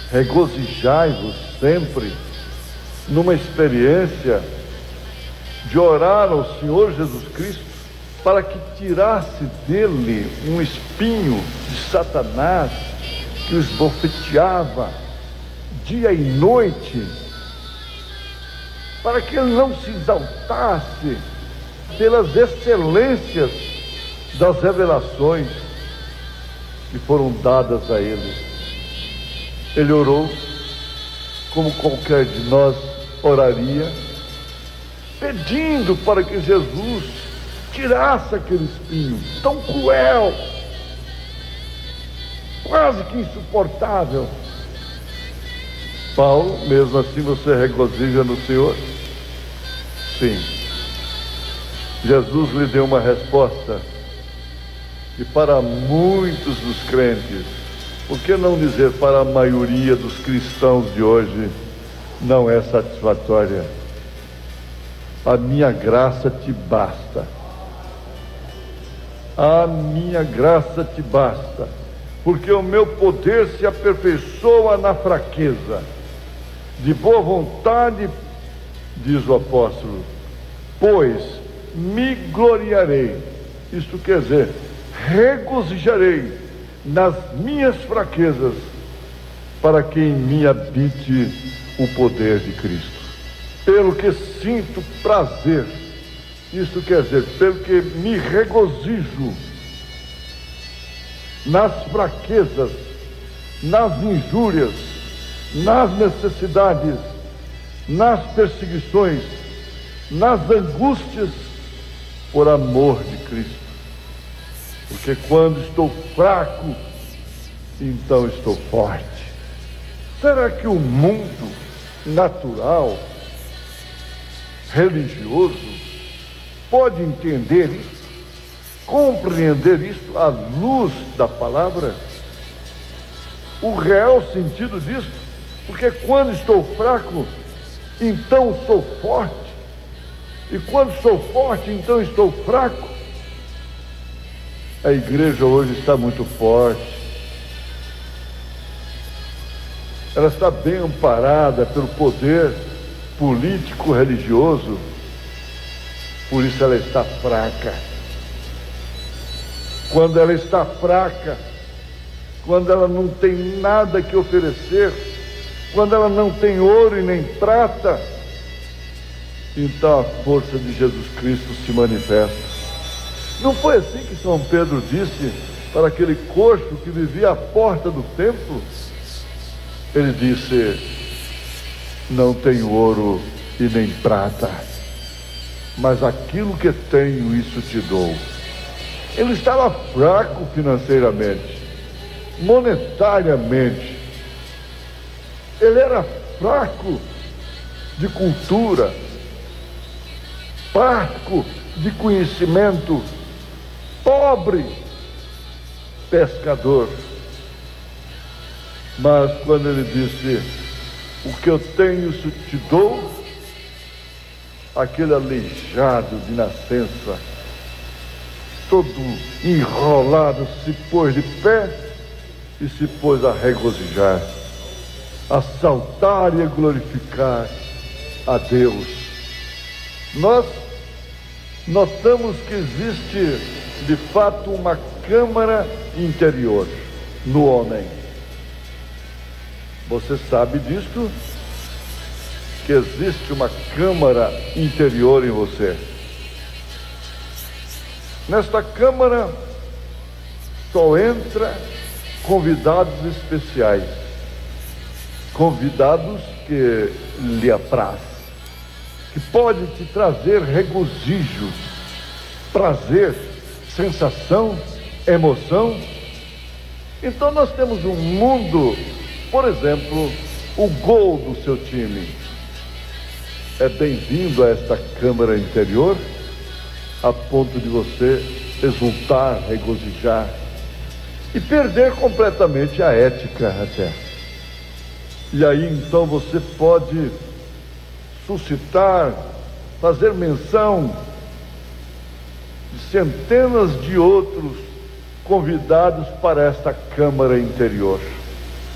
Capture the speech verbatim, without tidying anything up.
regozijai-vos sempre numa experiência de orar ao Senhor Jesus Cristo para que tirasse dele um espinho de Satanás que os bofeteava dia e noite, para que ele não se exaltasse pelas excelências das revelações que foram dadas a ele. Ele orou como qualquer de nós oraria, pedindo para que Jesus tirasse aquele espinho tão cruel, quase que insuportável. Paulo, mesmo assim você regozija no Senhor? Sim. Jesus lhe deu uma resposta que para muitos dos crentes, por que não dizer para a maioria dos cristãos de hoje, não é satisfatória. A minha graça te basta. A minha graça te basta, porque o meu poder se aperfeiçoa na fraqueza. De boa vontade, diz o apóstolo, pois me gloriarei, isto quer dizer, regozijarei nas minhas fraquezas, para que em mim habite o poder de Cristo. Pelo que sinto prazer, isto quer dizer, pelo que me regozijo nas fraquezas, nas injúrias, nas necessidades, nas perseguições, nas angústias, por amor de Cristo. Porque quando estou fraco, então estou forte. Será que o mundo natural, religioso, pode entender isso, compreender isso à luz da palavra? O real sentido disso, porque quando estou fraco, então sou forte, e quando sou forte, então estou fraco. A igreja hoje está muito forte, ela está bem amparada pelo poder político religioso, por isso ela está fraca. Quando ela está fraca, quando ela não tem nada que oferecer, quando ela não tem ouro e nem prata, então a força de Jesus Cristo se manifesta. Não foi assim que São Pedro disse para aquele coxo que vivia à porta do templo? Ele disse: não tenho ouro e nem prata, mas aquilo que tenho, isso te dou. Ele estava fraco financeiramente, monetariamente. Ele era fraco de cultura, fraco de conhecimento, pobre pescador. Mas quando ele disse: o que eu tenho, isso te dou, aquele aleijado de nascença, todo enrolado, se pôs de pé e se pôs a regozijar, a saltar e a glorificar a Deus. Nós notamos que existe de fato uma câmara interior no homem. Você sabe disto? Que existe uma câmara interior em você. Nesta câmara só entra convidados especiais, convidados que lhe apraz, que pode te trazer regozijo, prazer, sensação, emoção. Então nós temos um mundo, por exemplo, o gol do seu time é bem-vindo a esta câmara interior, a ponto de você exultar, regozijar e perder completamente a ética até. E aí então você pode suscitar, fazer menção de centenas de outros convidados para esta câmara interior.